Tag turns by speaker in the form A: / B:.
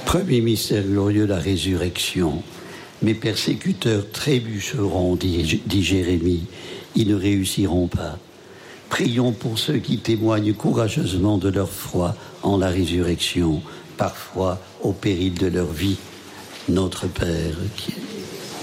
A: Premier mystère glorieux, la résurrection. Mes persécuteurs trébucheront, dit Jérémie, ils ne réussiront pas. Prions pour ceux qui témoignent courageusement de leur foi en la résurrection, parfois au péril de leur vie. Notre Père qui est